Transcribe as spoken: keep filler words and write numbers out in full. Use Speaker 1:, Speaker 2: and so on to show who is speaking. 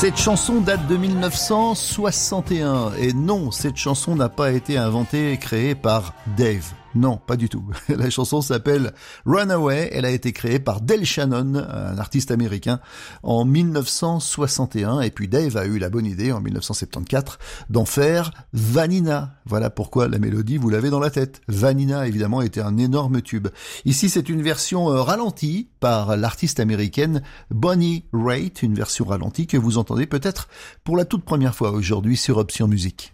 Speaker 1: Cette chanson date de mille neuf cent soixante et un et non, cette chanson n'a pas été inventée et créée par Dave. Non, pas du tout. La chanson s'appelle Runaway. Elle a été créée par Del Shannon, un artiste américain, en mille neuf cent soixante et un. Et puis Dave a eu la bonne idée, en mille neuf cent soixante-quatorze, d'en faire Vanina. Voilà pourquoi la mélodie, vous l'avez dans la tête. Vanina, évidemment, était un énorme tube. Ici, c'est une version ralentie par l'artiste américaine Bonnie Raitt, une version ralentie que vous entendez peut-être pour la toute première fois aujourd'hui sur Option Musique.